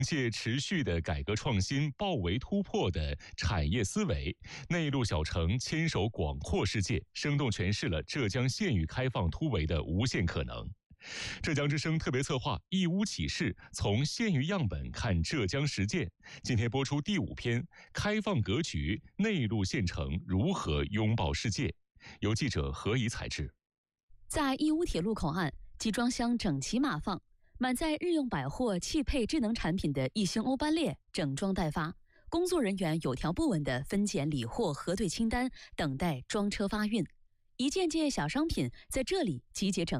借持续的改革创新、爆围突破的产业思维，内陆小城牵手广阔世界，生动诠释了浙江县域开放突围的无限可能。浙江之声特别策划《义乌启示》，从县域样本看浙江实践。今天播出第5篇：开放格局，内陆县城如何拥抱世界？由记者何怡采制。 在义乌铁路口岸，集装箱整齐码放，满载日用百货、汽配智能产品的一星欧班列整装待发，工作人员有条不紊地分拣理货、核对清单，等待装车发运。一件件小商品在这里集结整